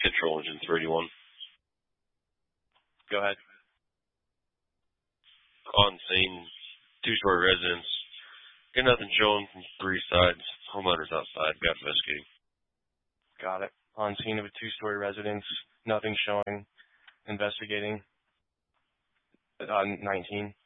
Control engine 31. Go ahead. On scene, two-story residence. Get nothing showing from three sides. Homeowners outside. Got investigating. Got it. On scene of a two-story residence. Nothing showing. Investigating. 19.